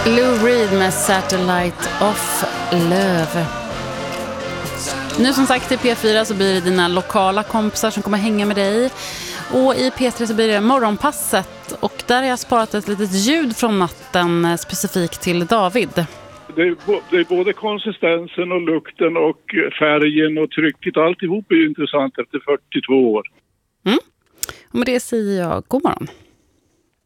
Lou Reed med Satellite of Love. Nu som sagt i P4 så blir det dina lokala kompisar som kommer hänga med dig. Och i P3 så blir det morgonpasset. Och där har jag sparat ett litet ljud från natten specifikt till David. Det är både konsistensen och lukten och färgen och trycket. Alltihop är ju intressant efter 42 år. Och med det säger jag god morgon.